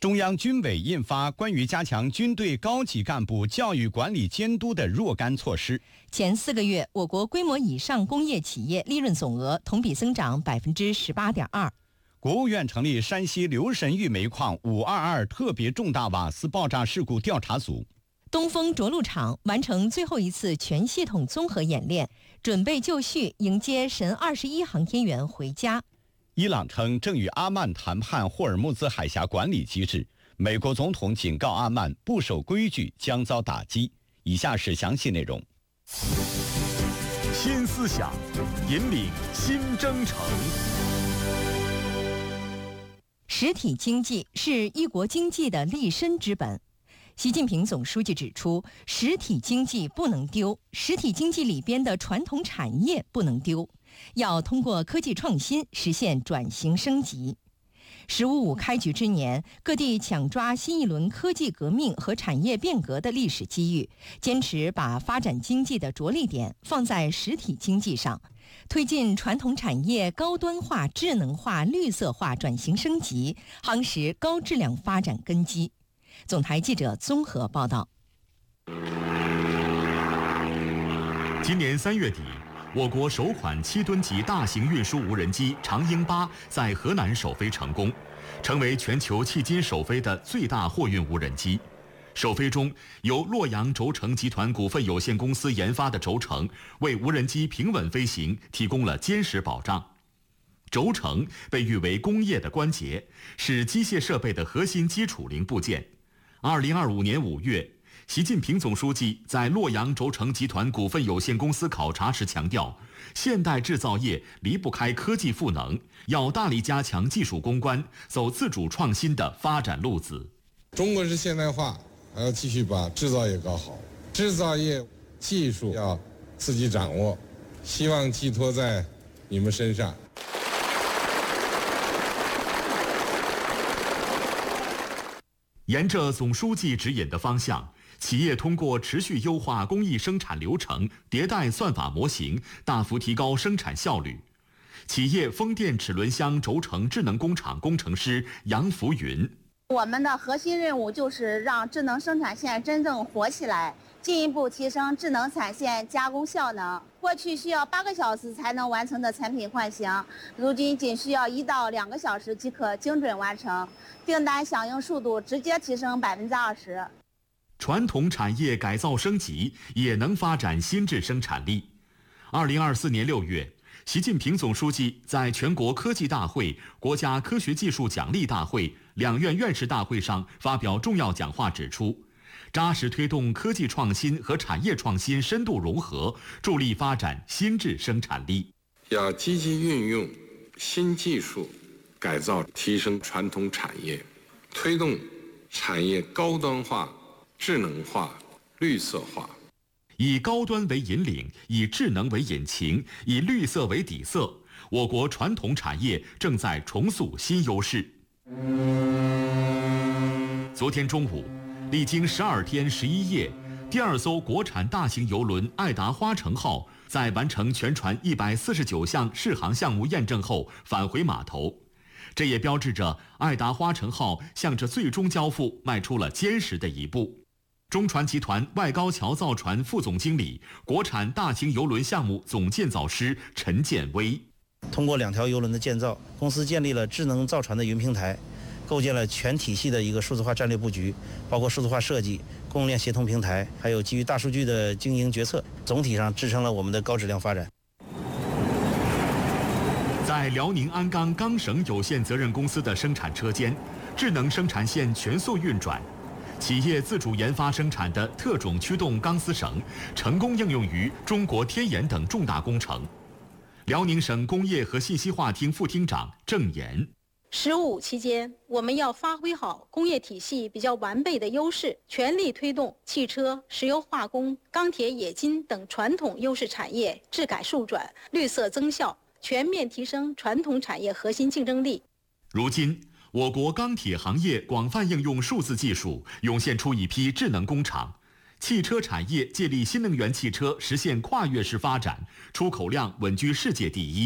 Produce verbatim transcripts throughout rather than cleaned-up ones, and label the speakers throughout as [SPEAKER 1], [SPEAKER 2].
[SPEAKER 1] 中央军委印发关于加强军队高级干部教育管理监督的若干措施。
[SPEAKER 2] 前四个月，我国规模以上工业企业利润总额同比增长百分之十八点二。
[SPEAKER 1] 国务院成立山西留神峪煤矿五二二特别重大瓦斯爆炸事故调查组。
[SPEAKER 2] 东风着陆场完成最后一次全系统综合演练，准备就绪，迎接神二十一航天员回家。
[SPEAKER 1] 伊朗称正与阿曼谈判霍尔木兹海峡管理机制，美国总统警告阿曼不守规矩将遭打击。以下是详细内容。
[SPEAKER 3] 新思想，引领新征程。
[SPEAKER 2] 实体经济是一国经济的立身之本。习近平总书记指出，实体经济不能丢，实体经济里边的传统产业不能丢，要通过科技创新实现转型升级。十五五开局之年，各地抢抓新一轮科技革命和产业变革的历史机遇，坚持把发展经济的着力点放在实体经济上，推进传统产业高端化、智能化、绿色化转型升级，夯实高质量发展根基。总台记者综合报道。
[SPEAKER 3] 今年三月底，我国首款七吨级大型运输无人机长鹰八在河南首飞成功，成为全球迄今首飞的最大货运无人机。首飞中，由洛阳轴承集团股份有限公司研发的轴承为无人机平稳飞行提供了坚实保障。轴承被誉为工业的关节，是机械设备的核心基础零部件。二零二五年五月，习近平总书记在洛阳轴承集团股份有限公司考察时强调，现代制造业离不开科技赋能，要大力加强技术攻关，走自主创新的发展路子。
[SPEAKER 4] 中国式现代化还要继续把制造业搞好，制造业技术要自己掌握，希望寄托在你们身上。
[SPEAKER 3] 沿着总书记指引的方向，企业通过持续优化工艺生产流程，迭代算法模型，大幅提高生产效率。企业风电齿轮箱轴承智能工厂工程师杨福云：
[SPEAKER 5] 我们的核心任务就是让智能生产线真正活起来，进一步提升智能产线加工效能。过去需要八个小时才能完成的产品换型，如今仅需要一到两个小时即可精准完成，订单响应速度直接提升百分之二十。
[SPEAKER 3] 传统产业改造升级也能发展新质生产力。二零二四年六月，习近平总书记在全国科技大会、国家科学技术奖励大会、两院院士大会上发表重要讲话，指出，扎实推动科技创新和产业创新深度融合，助力发展新质生产力。
[SPEAKER 4] 要积极运用新技术，改造提升传统产业，推动产业高端化、智能化、绿色化。
[SPEAKER 3] 以高端为引领，以智能为引擎，以绿色为底色，我国传统产业正在重塑新优势。昨天中午，历经十二天十一夜，第二艘国产大型邮轮爱达花城号在完成全船一百四十九项试航项目验证后返回码头，这也标志着爱达花城号向着最终交付迈出了坚实的一步。中船集团外高桥造船副总经理、国产大型邮轮项目总建造师陈建威：
[SPEAKER 6] 通过两条邮轮的建造，公司建立了智能造船的云平台，构建了全体系的一个数字化战略布局，包括数字化设计、供应链协同平台，还有基于大数据的经营决策，总体上支撑了我们的高质量发展。
[SPEAKER 3] 在辽宁鞍钢钢绳有限责任公司的生产车间，智能生产线全速运转。企业自主研发生产的特种驱动钢丝绳成功应用于中国天眼等重大工程。辽宁省工业和信息化厅副厅长郑岩：
[SPEAKER 7] 十五期间，我们要发挥好工业体系比较完备的优势，全力推动汽车、石油化工、钢铁、冶金等传统优势产业质改数转、绿色增效，全面提升传统产业核心竞争力。
[SPEAKER 3] 如今，我国钢铁行业广泛应用数字技术，涌现出一批智能工厂。汽车产业借力新能源汽车实现跨越式发展，出口量稳居世界第一。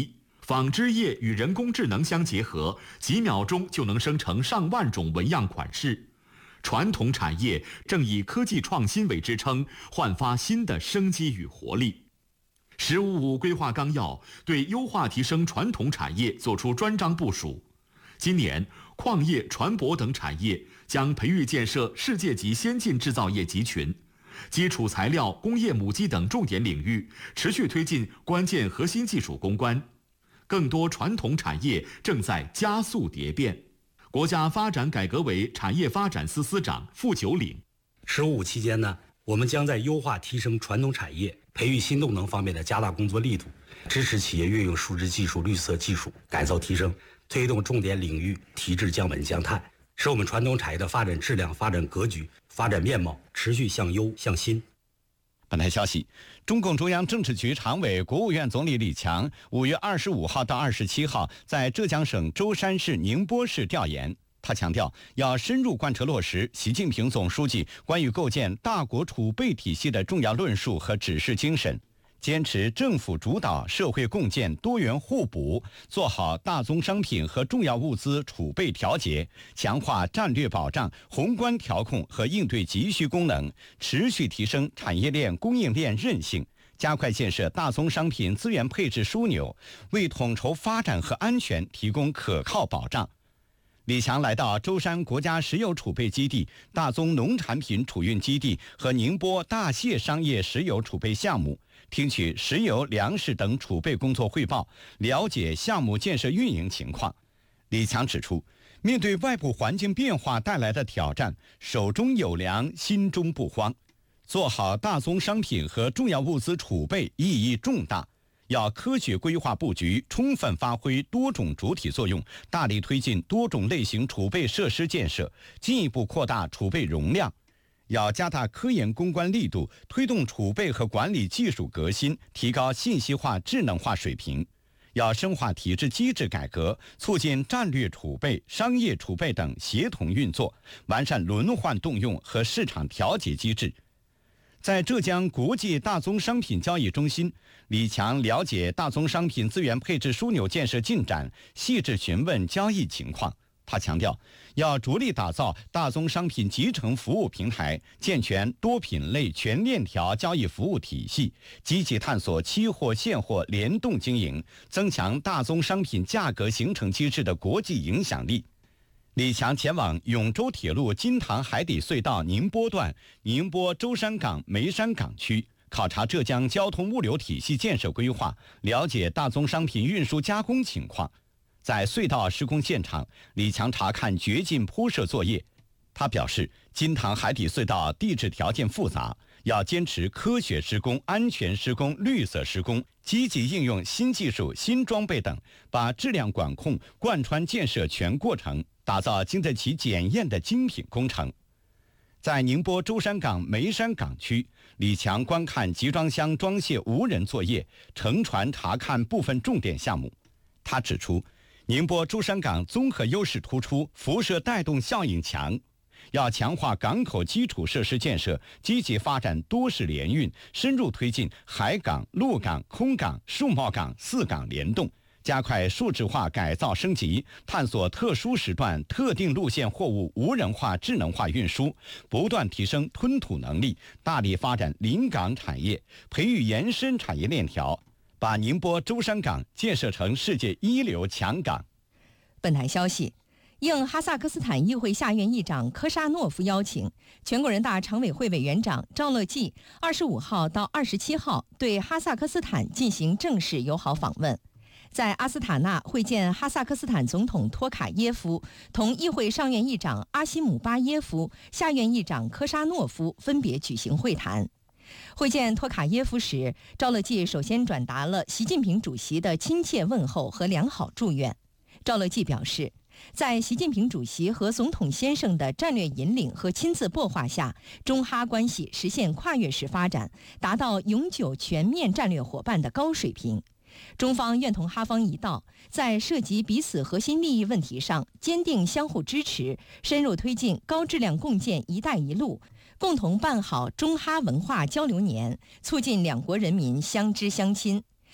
[SPEAKER 3] 纺织业与人工智能相结合，几秒钟就能生成上万种纹样款式。传统产业正以科技创新为支撑，焕发新的生机与活力。“十五五”规划纲要对优化提升传统产业作出专章部署。今年，矿业、船舶等产业将培育建设世界级先进制造业集群。基础材料、工业母机等重点领域持续推进关键核心技术攻关，更多传统产业正在加速蝶变。国家发展改革委产业发展司司长傅九岭，
[SPEAKER 8] 十五五期间呢，我们将在优化提升传统产业、培育新动能方面的加大工作力度，支持企业运用数字技术、绿色技术改造提升，推动重点领域提质降稳降碳，使我们传统产业的发展质量、发展格局、发展面貌持续向优向新。
[SPEAKER 1] 本台消息，中共中央政治局常委、国务院总理李强五月二十五号到二十七号在浙江省舟山市宁波市调研。他强调，要深入贯彻落实习近平总书记关于构建大国储备体系的重要论述和指示精神，坚持政府主导、社会共建、多元互补，做好大宗商品和重要物资储备调节，强化战略保障、宏观调控和应对急需功能，持续提升产业链、供应链韧性，加快建设大宗商品资源配置枢纽，为统筹发展和安全提供可靠保障。李强来到舟山国家石油储备基地、大宗农产品储运基地和宁波大蟹商业石油储备项目，听取石油、粮食等储备工作汇报，了解项目建设运营情况。李强指出，面对外部环境变化带来的挑战，手中有粮，心中不慌。做好大宗商品和重要物资储备意义重大，要科学规划布局，充分发挥多种主体作用，大力推进多种类型储备设施建设，进一步扩大储备容量。要加大科研攻关力度，推动储备和管理技术革新，提高信息化、智能化水平。要深化体制机制改革，促进战略储备、商业储备等协同运作，完善轮换动用和市场调节机制。在浙江国际大宗商品交易中心，李强了解大宗商品资源配置枢纽建设进展，细致询问交易情况。他强调，要着力打造大宗商品集成服务平台，健全多品类全链条交易服务体系，积极探索期货、现货联动经营，增强大宗商品价格形成机制的国际影响力。李强前往永州铁路金塘海底隧道宁波段、宁波舟山港梅山港区，考察浙江交通物流体系建设规划，了解大宗商品运输加工情况。在隧道施工现场，李强查看掘进铺设作业。他表示，金塘海底隧道地质条件复杂，要坚持科学施工、安全施工、绿色施工，积极应用新技术、新装备等，把质量管控贯穿建设全过程，打造经得起检验的精品工程。在宁波舟山港梅山港区，李强观看集装箱装卸无人作业，乘船查看部分重点项目。他指出，宁波舟山港综合优势突出，辐射带动效应强，要强化港口基础设施建设，积极发展多式联运，深入推进海港、陆港、空港、数贸港四港联动，加快数字化改造升级，探索特殊时段、特定路线货物无人化、智能化运输，不断提升吞吐能力，大力发展临港产业，培育延伸产业链条，把宁波舟山港建设成世界一流强港。
[SPEAKER 2] 本台消息，应哈萨克斯坦议会下院议长科沙诺夫邀请，全国人大常委会委员长赵乐际二十五号到二十七号对哈萨克斯坦进行正式友好访问。在阿斯塔纳会见哈萨克斯坦总统托卡耶夫，同议会上院议长阿西姆巴耶夫、下院议长科沙诺夫分别举行会谈。会见托卡耶夫时，赵乐际首先转达了习近平主席的亲切问候和良好祝愿。赵乐际表示，在习近平主席和总统先生的战略引领和亲自擘画下，中哈关系实现跨越式发展，达到永久全面战略伙伴的高水平。中方愿同哈方一道，在涉及彼此核心利益问题上坚定相互支持，深入推进高质量共建“一带一路”，共同办好中哈文化交流年，促进两国人民相知相亲。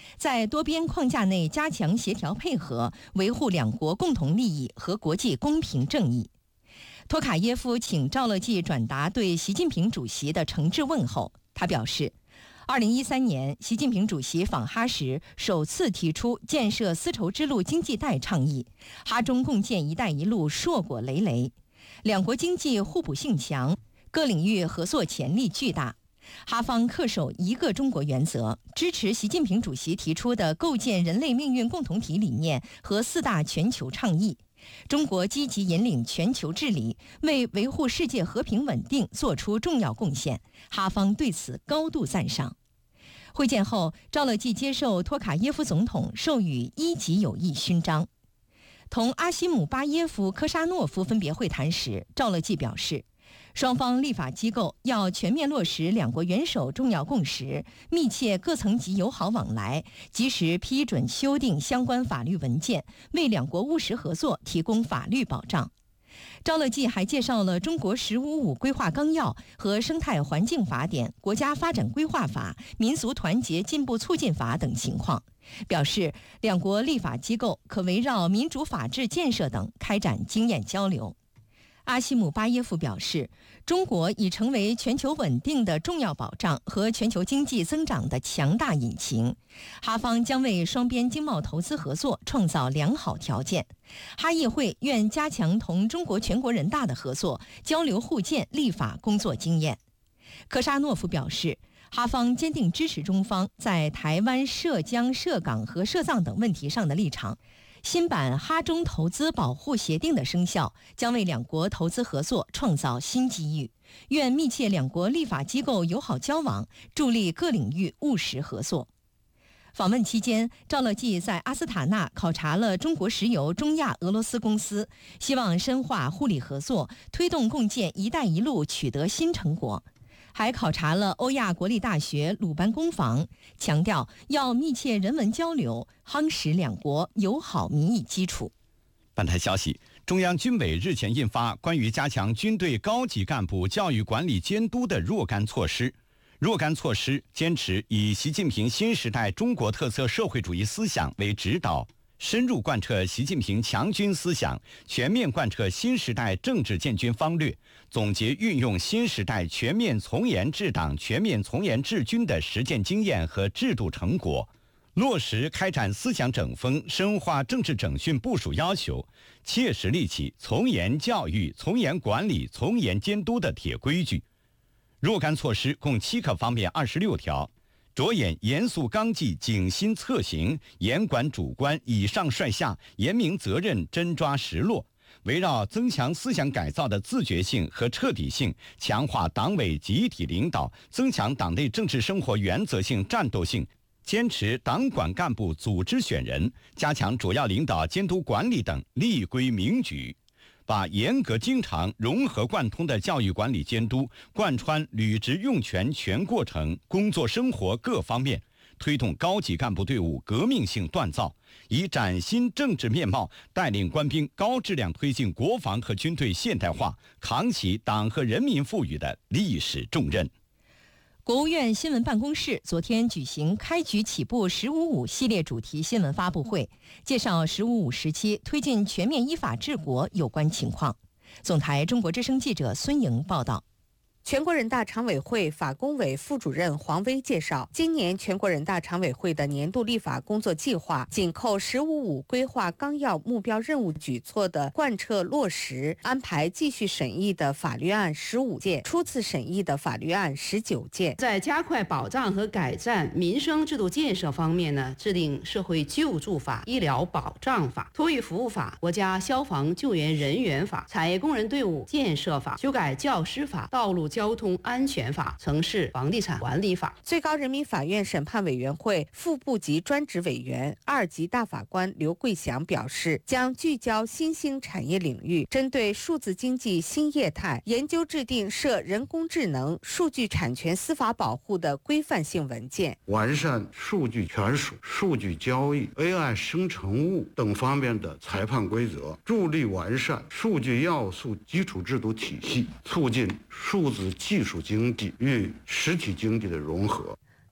[SPEAKER 2] 在多边框架内加强协调配合，维护两国共同利益和国际公平正义。托卡耶夫请赵乐际转达对习近平主席的诚挚问候。他表示，二零一三年习近平主席访哈时首次提出建设丝绸之路经济带倡议，哈中共建“一带一路”硕果累累，两国经济互补性强，各领域合作潜力巨大。哈方恪守一个中国原则，支持习近平主席提出的构建人类命运共同体理念和四大全球倡议。中国积极引领全球治理，为维护世界和平稳定做出重要贡献，哈方对此高度赞赏。会见后，赵乐际接受托卡耶夫总统授予一级友谊勋章。同阿西姆巴耶夫、科沙诺夫分别会谈时，赵乐际表示，双方立法机构要全面落实两国元首重要共识，密切各层级友好往来，及时批准修订相关法律文件，为两国务实合作提供法律保障。赵乐际还介绍了中国“十五五”规划纲要和生态环境法典、国家发展规划法、民族团结进步促进法等情况，表示两国立法机构可围绕民主法治建设等开展经验交流。阿西姆巴耶夫表示，中国已成为全球稳定的重要保障和全球经济增长的强大引擎，哈方将为双边经贸投资合作创造良好条件。哈议会愿加强同中国全国人大的合作，交流互鉴立法工作经验。科沙诺夫表示，哈方坚定支持中方在台湾、涉疆、涉港和涉藏等问题上的立场。新版哈中投资保护协定的生效将为两国投资合作创造新机遇，愿密切两国立法机构友好交往，助力各领域务实合作。访问期间，赵乐际在阿斯塔纳考察了中国石油中亚俄罗斯公司，希望深化互利合作，推动共建“一带一路”取得新成果。还考察了欧亚国立大学鲁班工坊，强调要密切人文交流，夯实两国友好民意基础。
[SPEAKER 1] 本台消息，中央军委日前印发关于加强军队高级干部教育管理监督的若干措施。若干措施坚持以习近平新时代中国特色社会主义思想为指导，深入贯彻习近平强军思想，全面贯彻新时代政治建军方略，总结运用新时代全面从严治党、全面从严治军的实践经验和制度成果，落实开展思想整风、深化政治整训部署要求，切实立起从严教育、从严管理、从严监督的铁规矩。若干措施共七个方面二十六条，着眼严肃纲纪、警心策行，严管主观，以上率下，严明责任，真抓实落。围绕增强思想改造的自觉性和彻底性，强化党委集体领导，增强党内政治生活原则性、战斗性，坚持党管干部组织选人，加强主要领导监督管理等立规明矩。把严格经常、融合贯通的教育管理监督贯穿履职用权全过程、工作生活各方面，推动高级干部队伍革命性锻造，以崭新政治面貌带领官兵高质量推进国防和军队现代化，扛起党和人民赋予的历史重任。
[SPEAKER 2] 国务院新闻办公室昨天举行开局起步“十五五”系列主题新闻发布会，介绍“十五五”时期推进全面依法治国有关情况。总台中国之声记者孙莹报道。
[SPEAKER 9] 全国人大常委会法工委副主任黄威介绍，今年全国人大常委会的年度立法工作计划紧扣“十五五”规划纲要目标任务举措的贯彻落实，安排继续审议的法律案十五件，初次审议的法律案十九件。
[SPEAKER 10] 在加快保障和改善民生制度建设方面呢，制定社会救助法、医疗保障法、托育服务法、国家消防救援人员法、产业工人队伍建设法、修改教师法、道路交通安全法、城市房地产管理法。
[SPEAKER 9] 最高人民法院审判委员会副部级专职委员、二级大法官刘桂祥表示，将聚焦新兴产业领域，针对数字经济新业态，研究制定涉人工智能、数据产权司法保护的规范性文件，
[SPEAKER 11] 完善数据权属、数据交易、A I 生成物等方面的裁判规则，助力完善数据要素基础制度体系，促进数字技术经济与实体经济的融合。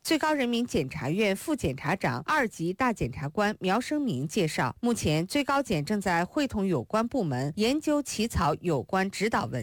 [SPEAKER 9] 最高人民检察院副检察长、二级大检察官苗生明介绍，目前最高检正在会同有关部门研究起草有关指导文